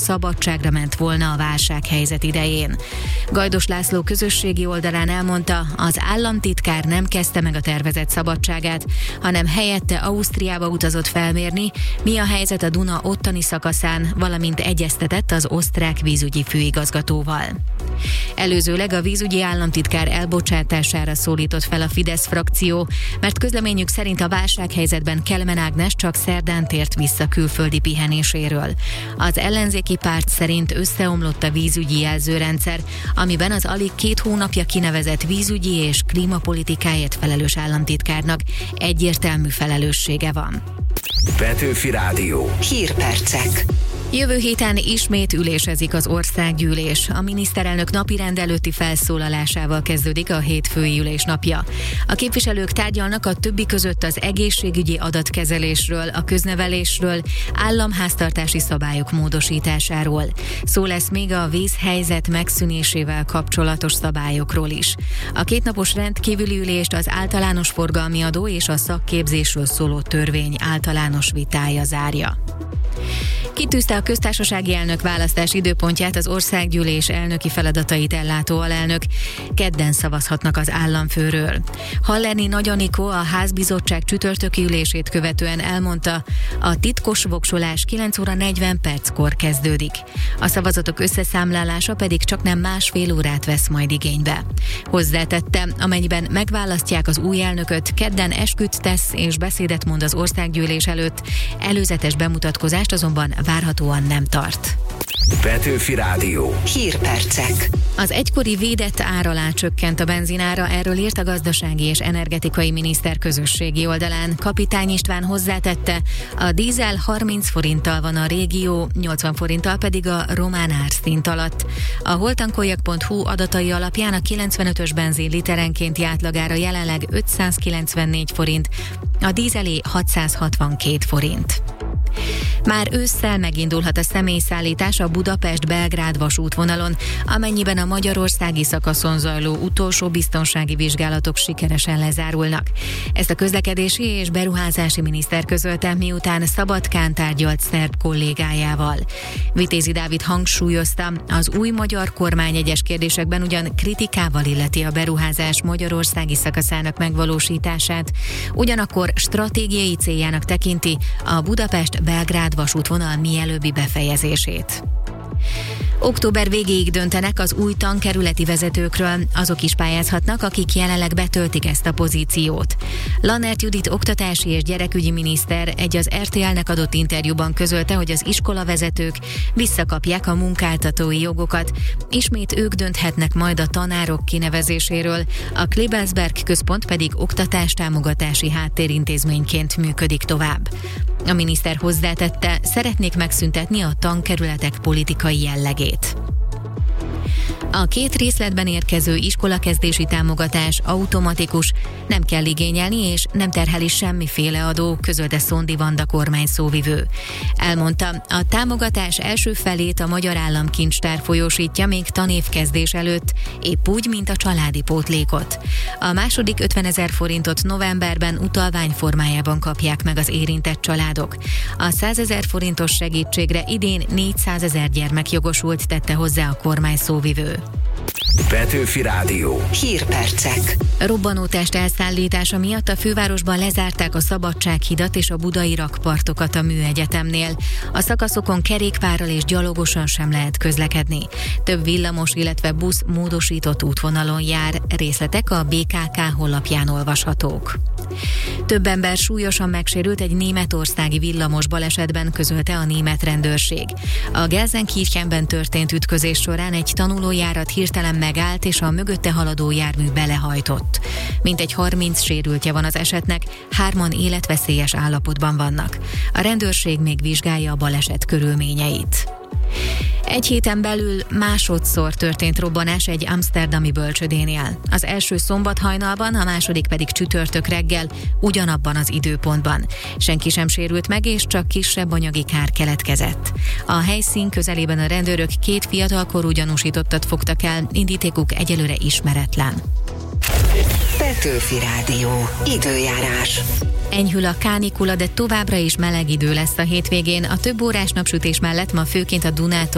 szabadságra ment volna a válsághelyzet idején. Gajdos László közösségi oldalán elmondta, az államtitkár nem kezdte meg a tervezett szabadságát, hanem helyette Ausztriába utazott felmérni, mi a helyzet a Duna ottani szakaszán, valamint egyeztetett az osztrák vízügyi főigazgatóval. Előzőleg a vízügyi államtitkár elbocsátására szólított fel a Fidesz frakció, mert közleményük szerint a válsághelyzetben Kelemen Ágnes csak szerdán tért vissza külföldi pihenéséről. Az ellenzéki párt szerint összeomlott a vízügyi jelzőrendszer, amiben az alig 2 hónapja kinevezett vízügyi és klímapolitikáért felelős államtitkárnak egyértelmű felelőssége van. Petőfi Rádió. Hírpercek. Jövő héten ismét ülésezik az országgyűlés. A miniszterelnök napirend előtti felszólalásával kezdődik a hétfői ülés napja. A képviselők tárgyalnak a többi között az egészségügyi adatkezelésről, a köznevelésről, államháztartási szabályok módosításáról. Szó lesz még a vészhelyzet megszűnésével kapcsolatos szabályokról is. A 2 napos rendkívüli ülést az általános forgalmi adó és a szakképzésről szóló törvény általános vitája zárja. Kitűzte a köztársasági elnök választás időpontját az országgyűlés elnöki feladatait ellátó alelnök. Kedden szavazhatnak az államfőről. Hallerni Nagy Anikó a házbizottság csütörtöki ülését követően elmondta, a titkos voksolás 9 óra 40 perckor kezdődik. A szavazatok összeszámlálása pedig csaknem 1,5 órát vesz majd igénybe. Hozzátette, amennyiben megválasztják az új elnököt, kedden esküt tesz és beszédet mond az országgyűlés előtt, előzetes bemutatkozást azonban várhatóan nem tart. Petőfi Rádió. Hírpercek. Az egykori védett ár alá csökkent a benzinára, erről írt a gazdasági és energetikai miniszter közösségi oldalán. Kapitány István hozzátette, a dízel 30 forinttal van a régió, 80 forinttal pedig a román árszint alatt. A holtankoljak.hu adatai alapján a 95-ös benzin literenkénti átlagára jelenleg 594 forint, a dízelé 662 forint. Már ősszel megindulhat a személyszállítás a Budapest-Belgrád vasútvonalon, amennyiben a magyarországi szakaszon zajló utolsó biztonsági vizsgálatok sikeresen lezárulnak. Ezt a közlekedési és beruházási miniszter közölte, miután Szabadkán tárgyalt szerb kollégájával. Vitézi Dávid hangsúlyozta, az új magyar kormány egyes kérdésekben ugyan kritikával illeti a beruházás magyarországi szakaszának megvalósítását, ugyanakkor stratégiai céljának tekinti a Budapest-Belgrád vasútvonal mielőbbi befejezését. Október végéig döntenek az új tankerületi vezetőkről, azok is pályázhatnak, akik jelenleg betöltik ezt a pozíciót. Lannert Judit oktatási és gyerekügyi miniszter egy az RTL-nek adott interjúban közölte, hogy az iskolavezetők visszakapják a munkáltatói jogokat, ismét ők dönthetnek majd a tanárok kinevezéséről, a Klebelsberg központ pedig oktatástámogatási háttérintézményként működik tovább. A miniszter hozzátette, szeretnék megszüntetni a tankerületek politikai jellegét. A 2 részletben érkező iskolakezdési támogatás automatikus, nem kell igényelni és nem terheli semmiféle adó, közölte Szondi Vanda kormány szóvivő. Elmondta, a támogatás első felét a Magyar Államkincstár folyósítja még tanévkezdés előtt, épp úgy, mint a családi pótlékot. A második 50 000 forintot novemberben utalvány formájában kapják meg az érintett családok. A 100 000 forintos segítségre idén 400 000 gyermek jogosult, tette hozzá a kormány szóvivő. Petőfi Rádió. Hírpercek. Robbanótest elszállítása miatt a fővárosban lezárták a Szabadsághidat és a budai rakpartokat a Műegyetemnél. A szakaszokon kerékpárral és gyalogosan sem lehet közlekedni. Több villamos, illetve busz módosított útvonalon jár. Részletek a BKK honlapján olvashatók. Több ember súlyosan megsérült egy németországi villamos balesetben, közölte a német rendőrség. A Gelsenkirchenben történt ütközés során egy tanulójárat hirtelen megállt, és a mögötte haladó jármű belehajtott. Mintegy 30 sérültje van az esetnek, 3 életveszélyes állapotban vannak. A rendőrség még vizsgálja a baleset körülményeit. Egy héten belül másodszor történt robbanás egy amszterdami bölcsődénél. Az első szombat hajnalban, a második pedig csütörtök reggel, ugyanabban az időpontban. Senki sem sérült meg, és csak kisebb anyagi kár keletkezett. A helyszín közelében a rendőrök 2 fiatalkorú gyanúsítottat fogtak el, indítékuk egyelőre ismeretlen. Petőfi Rádió. Időjárás. Enyhül a kánikula, de továbbra is meleg idő lesz a hétvégén. A több órás napsütés mellett ma főként a Dunától